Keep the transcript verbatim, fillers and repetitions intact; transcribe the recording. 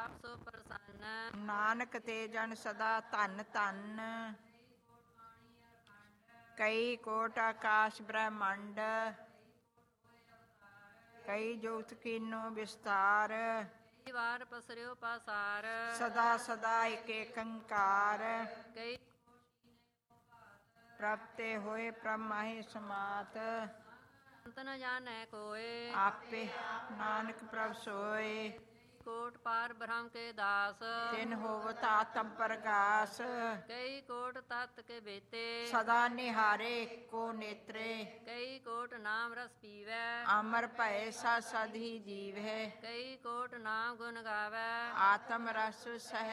ਆਪ ਸੋ ਪ੍ਰਸੰਨ। ਨਾਨਕ ਤੇ ਜਨ ਸਦਾ ਧੰਨ ਧੰਨ। ਕਈ ਕੋਟ ਆਕਾਸ਼ ਬ੍ਰਹਮੰਡ, ਕਈ ਜੋਤ ਕੀਨੋ ਵਿਸਤਾਰ। ਕਈ ਵਾਰ ਪਸਰਿਓ ਪਾਸਾਰ, ਸਦਾ ਸਦਾ ਇਕ ਏਕੰਕਾਰ। ਕਈ ਪ੍ਰਭ ਤੇ ਹੋਏ ਪ੍ਰਭ ਮਾਹੀ ਸਮਾਤ। ਅੰਤ ਨ ਜਾਣੈ ਕੋਇ, ਆਪੇ ਨਾਨਕ ਪ੍ਰਭ ਸੋਏ। ਕੋਟ ਪਾਰ ਬ੍ਰਹਮ ਕੇ ਦਾਸ, ਤਿਨ ਹੋਵਤ ਆਤਮ ਪ੍ਰਗਾਸ। ਕਈ ਕੋਟ ਤਤ ਕੇ ਬੇਤੇ, ਸਦਾ ਨਿਹਾਰੇ ਇੱਕੋ ਨੇਤਰੇ। ਕਈ ਕੋਟ ਨਾਮ ਰਸ ਪੀਵੈ, ਅਮਰ ਭਏ ਸਦ ਸਦ ਹੀ ਜੀਵ ਹੈ। ਕਈ ਕੋਟ ਨਾਮ ਗੁਣ ਗਾਵੈ, ਆਤਮ ਰਸ ਸਹਿ